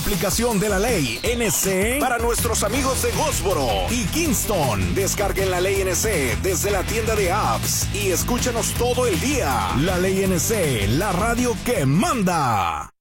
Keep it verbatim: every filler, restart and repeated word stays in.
aplicación de la ley N C para nuestros amigos de Goldsboro y Kingston. Descarguen la ley N C desde la tienda de apps y escúchanos todo el día. La ley N C, la radio que manda.